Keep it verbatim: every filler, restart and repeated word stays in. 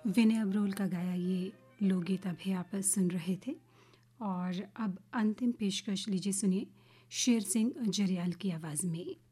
विनय अब्रोल का गाया ये लोकगीत अभी आप सुन रहे थे। और अब अंतिम पेशकश लीजिए, सुनिए शेर सिंह जरियाल की आवाज़ में।